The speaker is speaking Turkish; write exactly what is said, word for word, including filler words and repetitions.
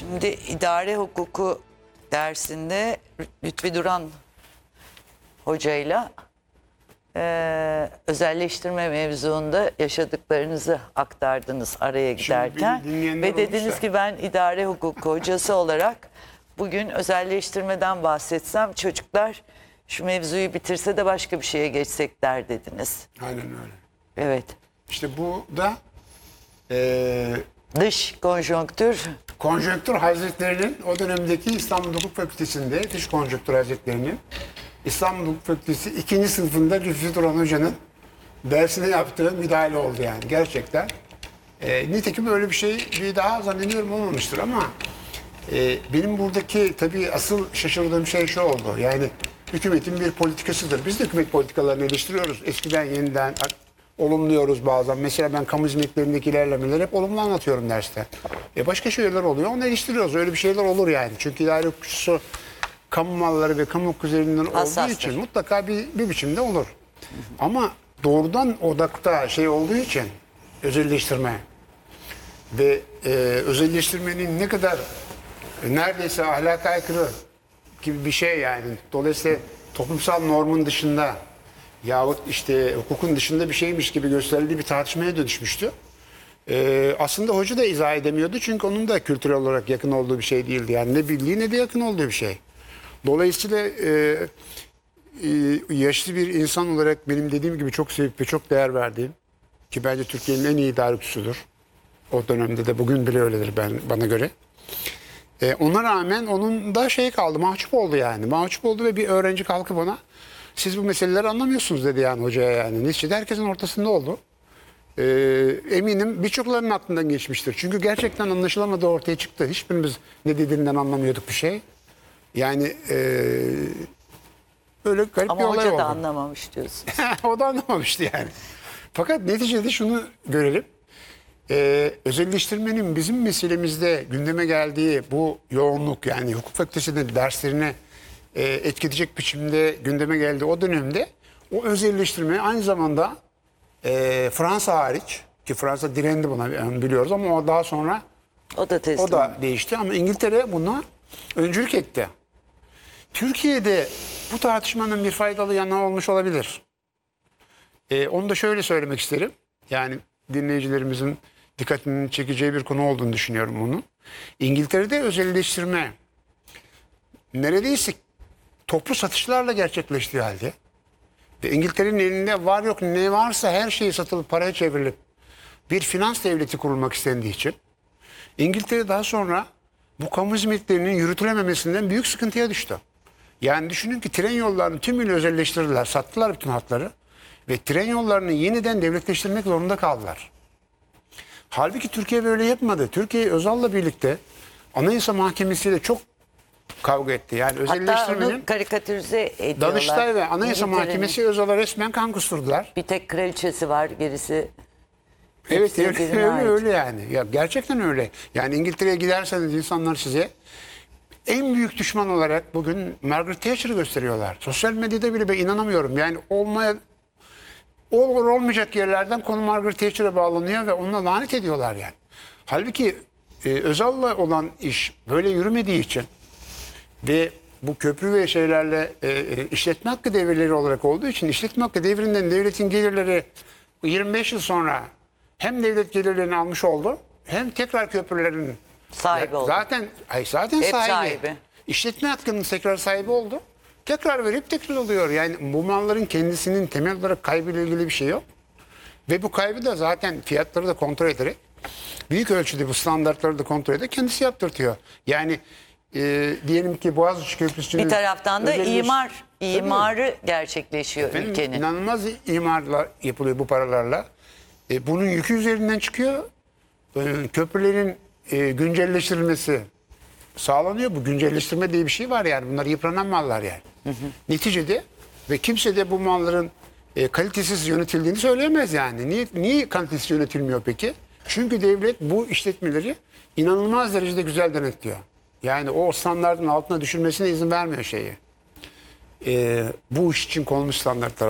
Şimdi idare hukuku dersinde Lütfi Duran hocayla e, özelleştirme mevzuunda yaşadıklarınızı aktardınız araya giderken. Ve dediniz olursa ki ben idare hukuku hocası olarak bugün özelleştirmeden bahsetsem çocuklar şu mevzuyu bitirse de başka bir şeye geçsek der dediniz. Aynen öyle. Evet. İşte bu da e, dış konjonktür. Konjonktür Hazretleri'nin o dönemdeki İstanbul Hukuk Fakültesi'nde dış konjonktür Hazretleri'nin İstanbul Hukuk Fakültesi ikinci sınıfında Lütfi Duran Hoca'nın dersine yaptığı müdahale oldu yani gerçekten. E, nitekim öyle bir şey bir daha zannediyorum olmamıştır ama e, benim buradaki tabii asıl şaşırdığım şey şu oldu. Yani hükümetin bir politikasıdır. Biz de hükümet politikalarını eleştiriyoruz. Eskiden yeniden olumluyoruz bazen. Mesela ben kamu hizmetlerindeki ilerlemeleri hep olumlu anlatıyorum derste. E başka şeyler oluyor. Onu eleştiriyoruz. Öyle bir şeyler olur yani. Çünkü idare hukukçusu kamu malları ve kamu hukuk üzerinden Hassastır. olduğu için mutlaka bir, bir biçimde olur. Ama doğrudan odakta şey olduğu için özelleştirme ve e, özelleştirmenin ne kadar e, neredeyse ahlaka aykırı gibi bir şey yani. Dolayısıyla toplumsal normun dışında yahut işte hukukun dışında bir şeymiş gibi gösterildiği bir tartışmaya dönüşmüştü. Ee, aslında hoca da izah edemiyordu çünkü onun da kültürel olarak yakın olduğu bir şey değildi. Yani ne bildiği ne de yakın olduğu bir şey. Dolayısıyla e, e, yaşlı bir insan olarak benim dediğim gibi çok sevip ve çok değer verdiğim ki bence Türkiye'nin en iyi idare hukukçusudur. O dönemde de bugün bile öyledir ben, bana göre. E, ona rağmen onun da şey kaldı, mahcup oldu yani. Mahcup oldu ve bir öğrenci kalkıp bana siz bu meseleleri anlamıyorsunuz dedi yani hocaya yani. Neticede herkesin ortasında oldu. Ee, eminim birçoklarının aklından geçmiştir. Çünkü gerçekten anlaşılamadığı ortaya çıktı. Hiçbirimiz ne dediğinden anlamıyorduk bir şey. Yani ee, böyle garip Ama bir olay hoca oldu. da anlamamış diyorsun. O da anlamamıştı yani. Fakat neticede şunu görelim. Ee, özelleştirmenin bizim meselemizde gündeme geldiği bu yoğunluk yani hukuk fakültesinde derslerine e, etkileyecek biçimde gündeme geldi o dönemde o özelleştirme aynı zamanda e, Fransa hariç ki Fransa direndi buna yani biliyoruz ama o daha sonra O da teslim. o da değişti ama İngiltere buna öncülük etti. Türkiye'de bu tartışmanın bir faydalı yanı olmuş olabilir. E, onu da şöyle söylemek isterim. Yani dinleyicilerimizin dikkatini çekeceği bir konu olduğunu düşünüyorum bunun. İngiltere'de özelleştirme neredeyse toplu satışlarla gerçekleştiği halde ve İngiltere'nin elinde var yok ne varsa her şeyi satılıp paraya çevrilip bir finans devleti kurulmak istendiği için İngiltere daha sonra bu kamu hizmetlerinin yürütülememesinden büyük sıkıntıya düştü. Yani düşünün ki tren yollarını tümüyle özelleştirdiler, sattılar bütün hatları ve tren yollarını yeniden devletleştirmek zorunda kaldılar. Halbuki Türkiye böyle yapmadı. Türkiye Özal'la birlikte Anayasa Mahkemesi'yle çok kavga etti. Yani Hatta özelleştirmenin onu karikatürize ediyorlar. Danıştay ve Anayasa İngiltere'nin Mahkemesi Özal'a resmen kan kusturdular. bir tek kraliçesi var, gerisi Evet hepsi öyle, birbirine öyle, ait. öyle yani. Ya gerçekten öyle. Yani İngiltere'ye giderseniz insanlar size en büyük düşman olarak bugün Margaret Thatcher'ı gösteriyorlar. Sosyal medyada bile ben inanamıyorum. Yani olmaya olur olmayacak yerlerden konu Margaret Thatcher'a bağlanıyor ve onunla lanet ediyorlar yani. Halbuki e, Özal'la olan iş böyle yürümediği için ve bu köprü ve şeylerle e, e, işletme hakkı devirleri olarak olduğu için işletme hakkı devrinden devletin gelirleri yirmi beş yıl sonra hem devlet gelirlerini almış oldu hem tekrar köprülerin Sahibi oldu. Zaten ay zaten Hep sahibi. sahibi. İşletme hakkının tekrar sahibi oldu. Tekrar verip tekrar alıyor. Yani bu malların kendisinin temel olarak kaybıyla ilgili bir şey yok. Ve bu kaybı da zaten fiyatları da kontrol ederek büyük ölçüde bu standartları da kontrol ederek kendisi yaptırtıyor. Yani e, diyelim ki Boğaziçi Köprüsü'nün Bir taraftan da özelleş- imar, imarı gerçekleşiyor Efendim, ülkenin. inanılmaz imarlar yapılıyor bu paralarla. E, bunun yükü üzerinden çıkıyor. E, köprülerin e, güncelleştirilmesi sağlanıyor. Bu güncelleştirme diye bir şey var yani. Bunlar yıpranan mallar yani. Hı hı. Neticede ve kimse de bu malların e, kalitesiz yönetildiğini söyleyemez yani. Niye, niye kalitesiz yönetilmiyor peki? Çünkü devlet bu işletmeleri inanılmaz derecede güzel denetliyor. Yani o standartın altına düşürmesine izin vermiyor şeyi. E, bu iş için konmuş standartlar